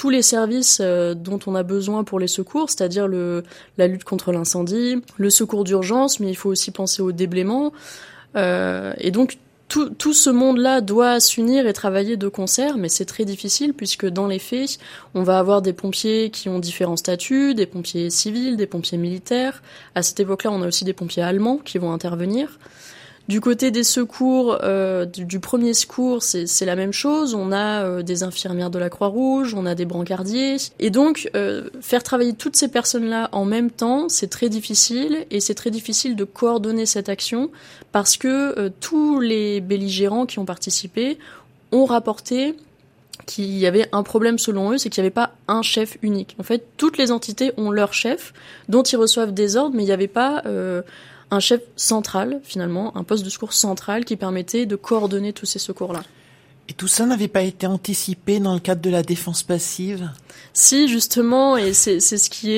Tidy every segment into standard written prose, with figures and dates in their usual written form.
tous les services dont on a besoin pour les secours, c'est-à-dire la lutte contre l'incendie, le secours d'urgence, mais il faut aussi penser au déblaiement. Et donc, tout ce monde-là doit s'unir et travailler de concert, mais c'est très difficile puisque dans les faits, on va avoir des pompiers qui ont différents statuts, des pompiers civils, des pompiers militaires. À cette époque-là, on a aussi des pompiers allemands qui vont intervenir. Du côté des secours, du premier secours, c'est la même chose. On a des infirmières de la Croix-Rouge, on a des brancardiers. Et donc, faire travailler toutes ces personnes-là en même temps, c'est très difficile. Et c'est très difficile de coordonner cette action parce que tous les belligérants qui ont participé ont rapporté qu'il y avait un problème selon eux, c'est qu'il n'y avait pas un chef unique. En fait, toutes les entités ont leur chef dont ils reçoivent des ordres, mais il n'y avait pas un chef central, finalement, un poste de secours central qui permettait de coordonner tous ces secours-là. Et tout ça n'avait pas été anticipé dans le cadre de la défense passive ? Si, justement, et c'est ce qui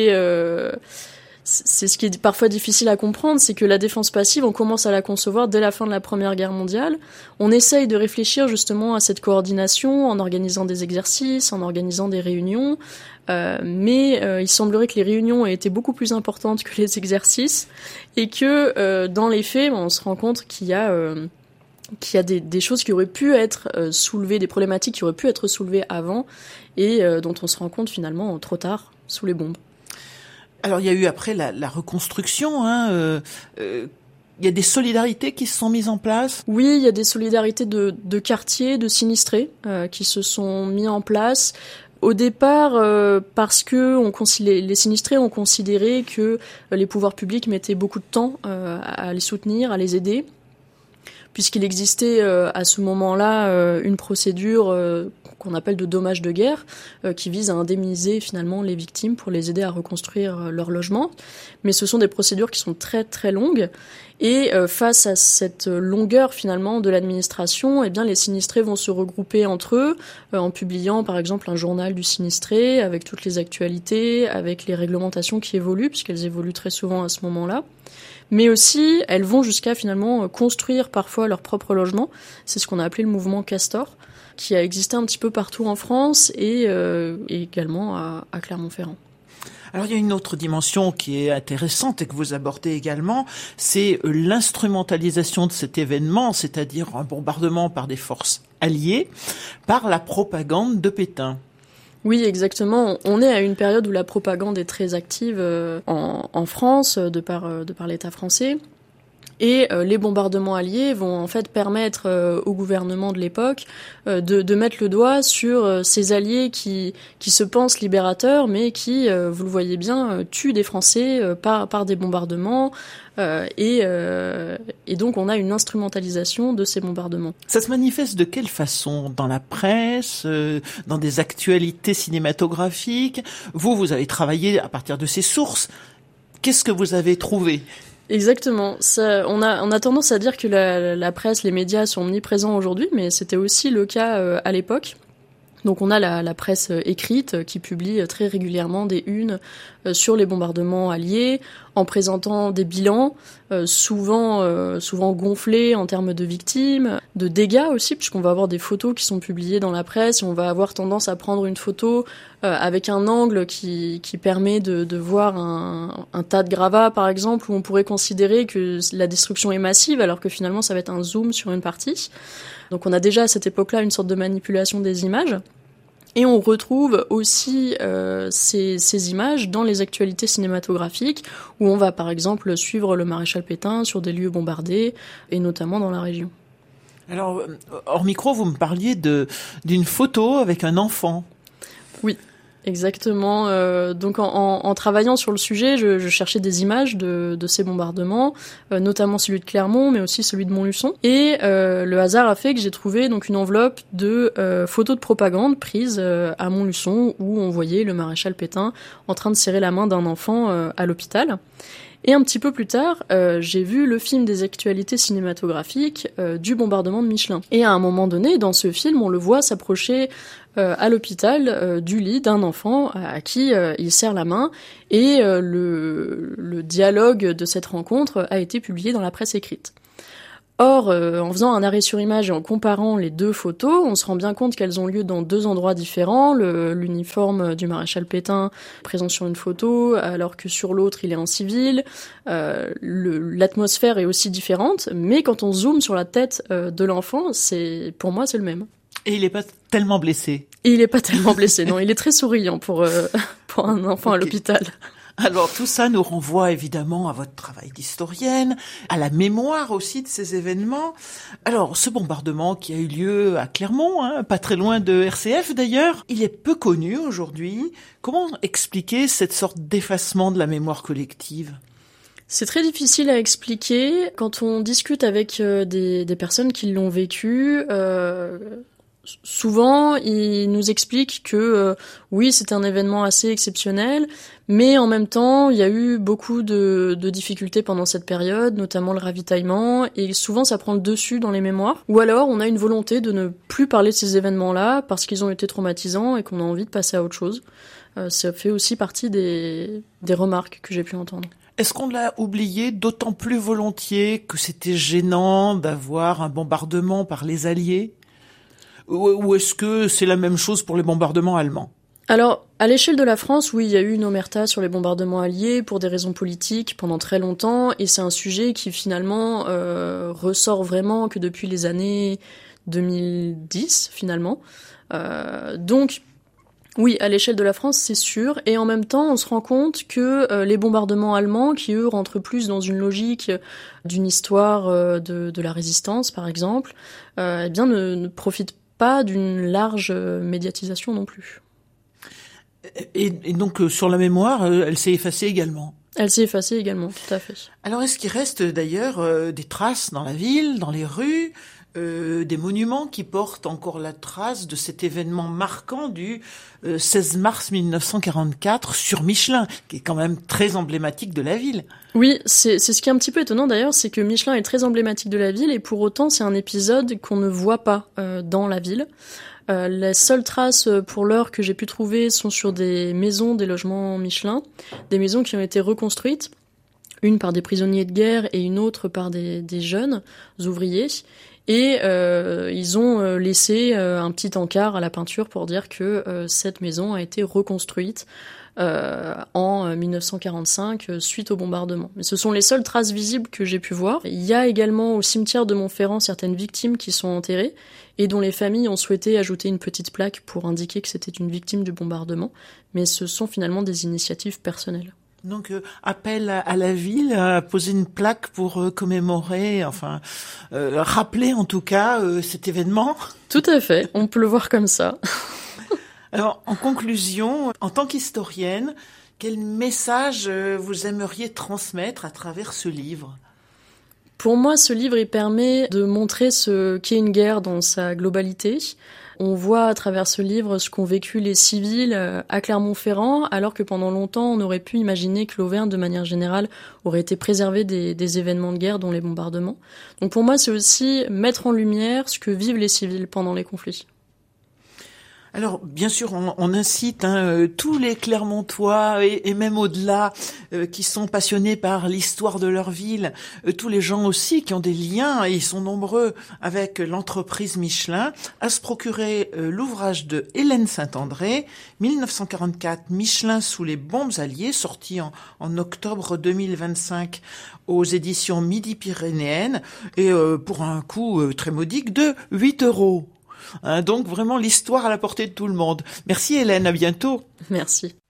est parfois difficile à comprendre, c'est que la défense passive, on commence à la concevoir dès la fin de la Première Guerre mondiale. On essaye de réfléchir justement à cette coordination en organisant des exercices, en organisant des réunions, mais il semblerait que les réunions aient été beaucoup plus importantes que les exercices et que dans les faits, on se rend compte qu'il y a des choses qui auraient pu être soulevées, des problématiques qui auraient pu être soulevées avant et dont on se rend compte finalement trop tard, sous les bombes. Alors il y a eu après la reconstruction, il y a des solidarités qui se sont mises en place ? Oui, il y a des solidarités de quartiers, de sinistrés qui se sont mis en place. Au départ, parce que les sinistrés ont considéré que les pouvoirs publics mettaient beaucoup de temps à les soutenir, à les aider, puisqu'il existait à ce moment-là une procédure qu'on appelle de dommages de guerre, qui vise à indemniser finalement les victimes pour les aider à reconstruire leur logement. Mais ce sont des procédures qui sont très très longues, et face à cette longueur finalement de l'administration, eh bien les sinistrés vont se regrouper entre eux en publiant par exemple un journal du sinistré avec toutes les actualités, avec les réglementations qui évoluent, puisqu'elles évoluent très souvent à ce moment-là. Mais aussi, elles vont jusqu'à finalement construire parfois leur propre logement. C'est ce qu'on a appelé le mouvement Castor, qui a existé un petit peu partout en France et également à Clermont-Ferrand. Alors il y a une autre dimension qui est intéressante et que vous abordez également, c'est l'instrumentalisation de cet événement, c'est-à-dire un bombardement par des forces alliées, par la propagande de Pétain. Oui, exactement. On est à une période où la propagande est très active en France, de par l'État français. Et les bombardements alliés vont en fait permettre au gouvernement de l'époque de mettre le doigt sur ces alliés qui se pensent libérateurs, mais qui, vous le voyez bien, tuent des Français par des bombardements. Et donc on a une instrumentalisation de ces bombardements. Ça se manifeste de quelle façon ? Dans la presse, dans des actualités cinématographiques ? Vous avez travaillé à partir de ces sources. Qu'est-ce que vous avez trouvé ? Exactement. Ça, on a tendance à dire que la presse, les médias sont omniprésents aujourd'hui, mais c'était aussi le cas à l'époque. Donc on a la presse écrite qui publie très régulièrement des unes sur les bombardements alliés, en présentant des bilans souvent gonflés en termes de victimes, de dégâts aussi, puisqu'on va avoir des photos qui sont publiées dans la presse et on va avoir tendance à prendre une photo avec un angle qui permet de voir un tas de gravats par exemple, où on pourrait considérer que la destruction est massive alors que finalement ça va être un zoom sur une partie. Donc on a déjà à cette époque-là une sorte de manipulation des images. Et on retrouve aussi ces images dans les actualités cinématographiques, où on va par exemple suivre le maréchal Pétain sur des lieux bombardés, et notamment dans la région. Alors, hors micro, vous me parliez d'une photo avec un enfant. Oui. Exactement. Donc en travaillant sur le sujet, je cherchais des images de ces bombardements, notamment celui de Clermont, mais aussi celui de Montluçon. Et le hasard a fait que j'ai trouvé donc une enveloppe de photos de propagande prises à Montluçon, où on voyait le maréchal Pétain en train de serrer la main d'un enfant à l'hôpital. Et un petit peu plus tard, j'ai vu le film des actualités cinématographiques du bombardement de Michelin. Et à un moment donné, dans ce film, on le voit s'approcher à l'hôpital du lit d'un enfant à qui il serre la main. Et le dialogue de cette rencontre a été publié dans la presse écrite. Or, en faisant un arrêt sur image et en comparant les deux photos, on se rend bien compte qu'elles ont lieu dans deux endroits différents. L'uniforme du maréchal Pétain présent sur une photo, alors que sur l'autre, il est en civil. L'atmosphère est aussi différente, mais quand on zoome sur la tête de l'enfant, pour moi, c'est le même. Et il n'est pas tellement blessé. Et il est pas tellement blessé, non. Il est très souriant pour un enfant à l'hôpital. Alors tout ça nous renvoie évidemment à votre travail d'historienne, à la mémoire aussi de ces événements. Alors ce bombardement qui a eu lieu à Clermont, pas très loin de RCF d'ailleurs, il est peu connu aujourd'hui. Comment expliquer cette sorte d'effacement de la mémoire collective ? C'est très difficile à expliquer. Quand on discute avec des personnes qui l'ont vécu, souvent, ils nous expliquent que oui, c'était un événement assez exceptionnel, mais en même temps, il y a eu beaucoup de difficultés pendant cette période, notamment le ravitaillement, et souvent ça prend le dessus dans les mémoires. Ou alors, on a une volonté de ne plus parler de ces événements-là parce qu'ils ont été traumatisants et qu'on a envie de passer à autre chose. Ça fait aussi partie des remarques que j'ai pu entendre. Est-ce qu'on l'a oublié d'autant plus volontiers que c'était gênant d'avoir un bombardement par les Alliés ? Ou est-ce que c'est la même chose pour les bombardements allemands ? Alors, à l'échelle de la France, oui, il y a eu une omerta sur les bombardements alliés pour des raisons politiques pendant très longtemps, et c'est un sujet qui finalement ressort vraiment que depuis les années 2010, finalement. Donc, oui, à l'échelle de la France, c'est sûr, et en même temps, on se rend compte que les bombardements allemands, qui eux rentrent plus dans une logique d'une histoire de la résistance, par exemple, eh bien ne profitent pas d'une large médiatisation non plus. Et donc sur la mémoire, elle s'est effacée également. Elle s'est effacée également, tout à fait. Alors est-ce qu'il reste d'ailleurs des traces dans la ville, dans les rues, des monuments qui portent encore la trace de cet événement marquant du 16 mars 1944 sur Michelin, qui est quand même très emblématique de la ville. Oui, c'est ce qui est un petit peu étonnant d'ailleurs, c'est que Michelin est très emblématique de la ville et pour autant c'est un épisode qu'on ne voit pas dans la ville. Les seules traces pour l'heure que j'ai pu trouver sont sur des maisons, des logements Michelin, des maisons qui ont été reconstruites, une par des prisonniers de guerre et une autre par des jeunes ouvriers. Et ils ont laissé un petit encart à la peinture pour dire que cette maison a été reconstruite en 1945 suite au bombardement. Mais ce sont les seules traces visibles que j'ai pu voir. Il y a également au cimetière de Montferrand certaines victimes qui sont enterrées et dont les familles ont souhaité ajouter une petite plaque pour indiquer que c'était une victime du bombardement. Mais ce sont finalement des initiatives personnelles. Donc appel à la ville à poser une plaque pour commémorer, rappeler en tout cas cet événement. Tout à fait, on peut le voir comme ça. Alors en conclusion, en tant qu'historienne, quel message vous aimeriez transmettre à travers ce livre ? Pour moi, ce livre il permet de montrer ce qu'est une guerre dans sa globalité. On voit à travers ce livre ce qu'ont vécu les civils à Clermont-Ferrand, alors que pendant longtemps, on aurait pu imaginer que l'Auvergne, de manière générale, aurait été préservée des événements de guerre, dont les bombardements. Donc pour moi, c'est aussi mettre en lumière ce que vivent les civils pendant les conflits. Alors, bien sûr, on incite tous les Clermontois et même au-delà qui sont passionnés par l'histoire de leur ville, tous les gens aussi qui ont des liens, et ils sont nombreux, avec l'entreprise Michelin, à se procurer l'ouvrage de Hélène Saint-André, 1944, Michelin sous les bombes alliées, sorti en octobre 2025 aux éditions Midi-Pyrénéennes, et pour un coût très modique de 8 €. Donc vraiment l'histoire à la portée de tout le monde. Merci Hélène, à bientôt. Merci.